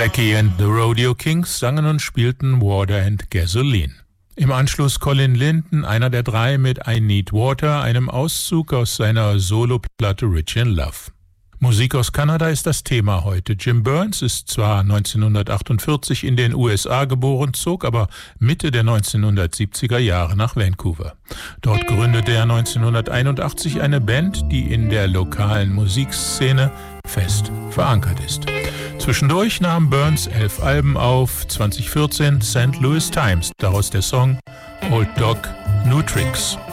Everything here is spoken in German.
Blackie and the Rodeo Kings sangen und spielten Water and Gasoline. Im Anschluss Colin Linton, einer der drei, mit I Need Water, einem Auszug aus seiner Soloplatte Rich in Love. Musik aus Kanada ist das Thema heute. Jim Burns ist zwar 1948 in den USA geboren, zog aber Mitte der 1970er Jahre nach Vancouver. Dort gründete er 1981 eine Band, die in der lokalen Musikszene fest verankert ist. Zwischendurch nahm Burns 11 Alben auf, 2014 St. Louis Times, daraus der Song Old Dog, New Tricks.